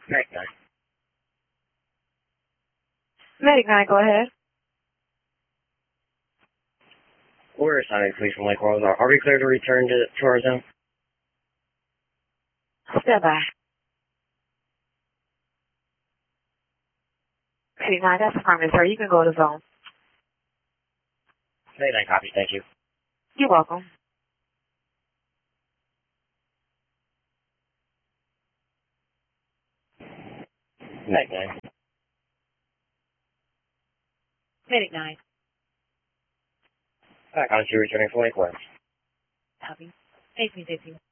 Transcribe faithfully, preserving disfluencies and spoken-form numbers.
Medic nine. Medic nine, go ahead. We're assigning police from Lake World. Are we clear to return to, to our zone? Stand by. Medic nine, that's affirmative, sir. You can go to zone. Medic nine, copy. Thank you. You're welcome. Medic nine. Medic nine. Back on to returning from Lake West. Copy. eighteen fifty.